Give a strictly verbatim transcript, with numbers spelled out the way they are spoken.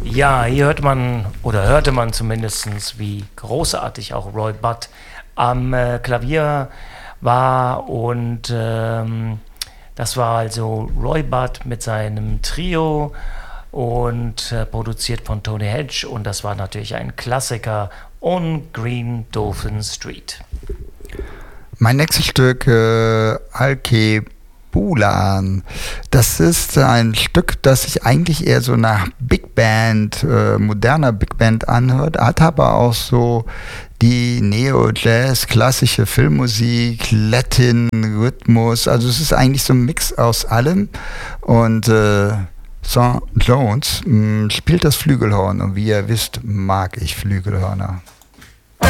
Ja, hier hört man, oder hörte man zumindest, wie großartig auch Roy Budd am äh, Klavier war. Und ähm, das war also Roy Budd mit seinem Trio und äh, produziert von Tony Hedge. Und das war natürlich ein Klassiker, On Green Dolphin Street. Mein nächstes Stück, äh, Alkebulan. Das ist ein Stück, das sich eigentlich eher so nach Big Band, äh, moderner Big Band anhört, hat aber auch so die Neo-Jazz, klassische Filmmusik, Latin-Rhythmus. Also es ist eigentlich so ein Mix aus allem. Und äh, Saint Jones mh, spielt das Flügelhorn. Und wie ihr wisst, mag ich Flügelhörner.